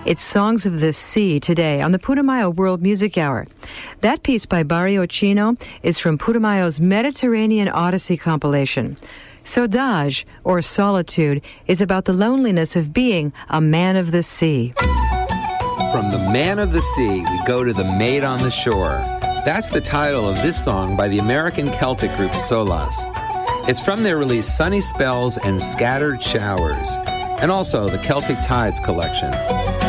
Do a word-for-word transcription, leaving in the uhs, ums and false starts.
It's Songs of the Sea today on the Putumayo World Music Hour. That piece by Barrio Chino is from Putumayo's Mediterranean Odyssey compilation. Saudade, or Solitude, is about the loneliness of being a man of the sea. From the man of the sea, we go to the maid on the shore. That's the title of this song by the American Celtic group Solas. It's from their release Sunny Spells and Scattered Showers, and also the Celtic Tides collection.